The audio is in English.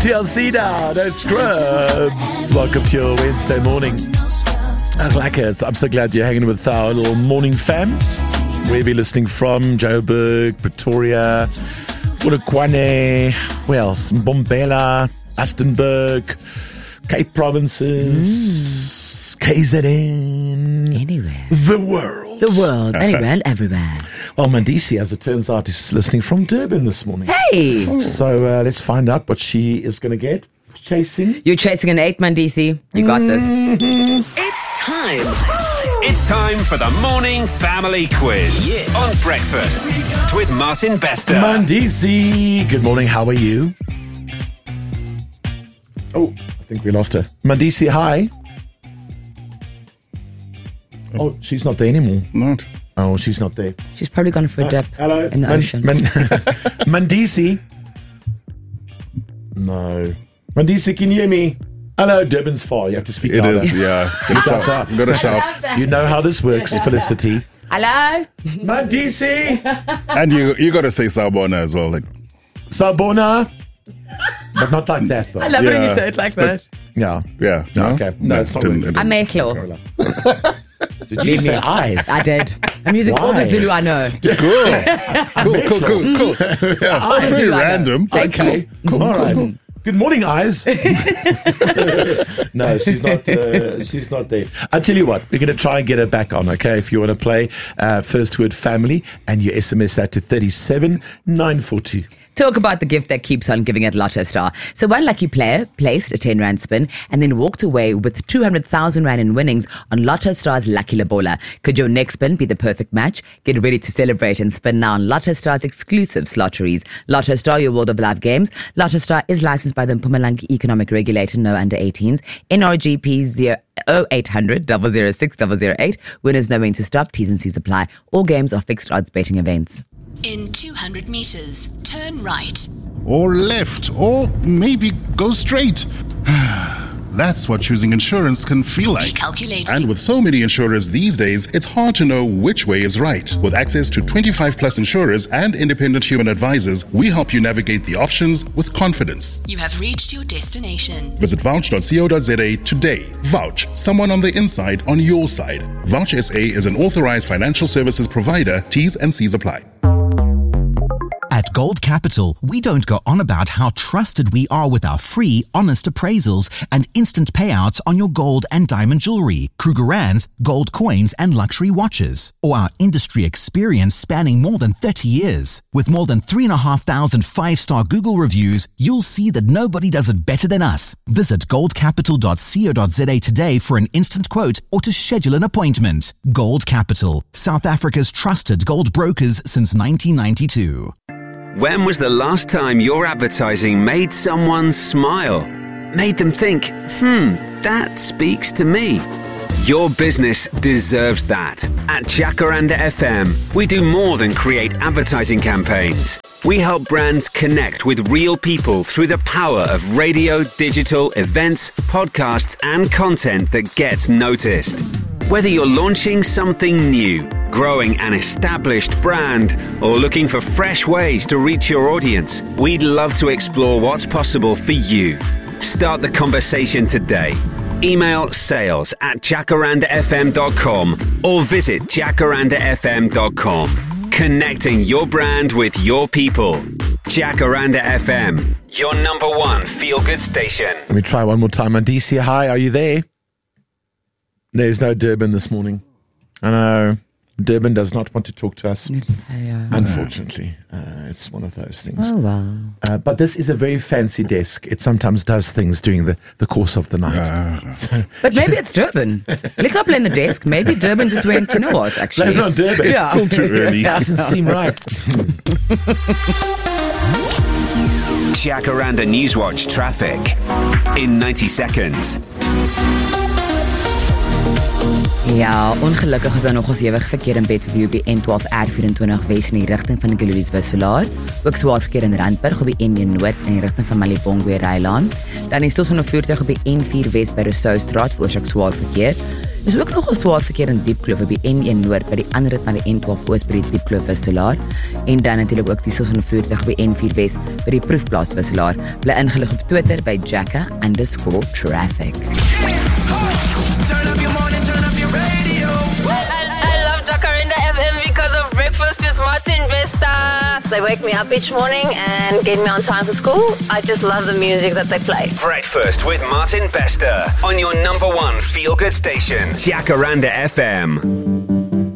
TLC now, no scrubs. Welcome to your Wednesday morning. I'm so glad you're hanging with our little morning fam. We'll be listening from Joburg, Pretoria, Polokwane, where else? Mbombela, Rustenburg, Cape Provinces, KZN. Anywhere. The world. The world. Anywhere and everywhere. Well, Mandisi, as it turns out, is listening from Durban this morning. Hey! So let's find out what she is going to get. Chasing. You're chasing an 8, Mandisi. You got this. It's time. It's time for the Morning Family Quiz on Breakfast with Martin Bester. Mandisi, good morning. How are you? Oh, I think we lost her. Mandisi, hi. Oh, she's not there anymore. Not. Oh, she's not there. She's probably gone for a dip Hello? in the ocean. Mandisi. No. Mandisi, can you hear me? Hello, Durban's far. You have to speak It louder. is, yeah. Gotta shout. You know how this works, Felicity. Hello? Mandisi. And you gotta say Sawubona as well. Like, Sabona. But not like that, though. I love it when you Yeah. say it like that. Yeah. yeah. No, okay. No, it's not didn't- really. I'm Meklo. Did you say eyes? I did. I'm using all the Why? Zulu I know. Cool. Yeah, very Zulu I know. random. Thank you. Okay. All right. Good morning, eyes. No, she's not. She's not there. I'll tell you what. We're going to try and get her back on. Okay, if you want to play first word family, and you SMS that to 37942. Talk about the gift that keeps on giving at Lotto Star. So one lucky player placed a 10 Rand spin and then walked away with 200,000 Rand in winnings on Lotto Star's Lucky Lobola. Could your next spin be the perfect match? Get ready to celebrate and spin now on Lotto Star's exclusive lotteries. Lotto Star, your world of live games. Lotto Star is licensed by the Mpumalanga Economic Regulator, no under 18s. NRGP 0800 006 008. Winners know when to stop. T's and C's apply. All games are fixed odds betting events. In 200 meters, turn right. Or left, or maybe go straight. That's what choosing insurance can feel like. Recalculating. And with so many insurers these days, it's hard to know which way is right. With access to 25 plus insurers and independent human advisors, we help you navigate the options with confidence. You have reached your destination. Visit vouch.co.za today. Vouch, someone on the inside on your side. Vouch SA is an authorized financial services provider. T's and C's apply. At Gold Capital, we don't go on about how trusted we are with our free, honest appraisals and instant payouts on your gold and diamond jewelry, Krugerrands, gold coins and luxury watches, or our industry experience spanning more than 30 years. With more than 3,500 five-star Google reviews, you'll see that nobody does it better than us. Visit goldcapital.co.za today for an instant quote or to schedule an appointment. Gold Capital, South Africa's trusted gold brokers since 1992. When was the last time your advertising made someone smile? Made them think, that speaks to me. Your business deserves that. At Jacaranda FM, we do more than create advertising campaigns. We help brands connect with real people through the power of radio, digital, events, podcasts, and content that gets noticed. Whether you're launching something new, growing an established brand, or looking for fresh ways to reach your audience, we'd love to explore what's possible for you. Start the conversation today. Email sales@jacarandafm.com or visit jacarandafm.com. Connecting your brand with your people. Jacaranda FM, your number one feel-good station. Let me try one more time. Mandisi, hi. Are you there? There's no Durban this morning. I know. Durban does not want to talk to us. Unfortunately, it's one of those things. Oh, well. But this is a very fancy desk. It sometimes does things during the course of the night. But maybe it's Durban. Let's not blame the desk. Maybe Durban just went, you know what, actually. No, Durban. It's still too early. Doesn't seem right. Jacaranda Newswatch traffic in 90 seconds. Ja, ongelukkig is daar nog ons ewig verkeer in Bedford op die N12 R24 Wes in die rigting van die Gillies Wisselaar. Ook swaar verkeer in Randburg op die N1 Noord in die rigting van Malibongwe Rylaan. Dan is tot van 'n voertuig op die N4 Wes by Rousseau Straat veroorsaak swaar verkeer. Is ook nogal swaar verkeer in Diepkloof op die N1 Noord by die ander rit na die N12 Oos by die Diepkloof Wisselaar en dan natuurlik ook die soort van voertuig by N4 Wes by die Proefplaas Wisselaar. Bly ingelig op Twitter by Jacka_traffic. I love Jacaranda FM because of Breakfast with Martin Bester. They wake me up each morning and get me on time for school. I just love the music that they play. Breakfast with Martin Bester on your number one feel-good station, Jacaranda FM.